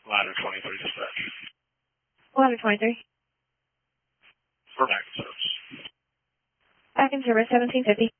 Ladder 23 dispatch. Ladder 23. For back in service. Back in service, 1750.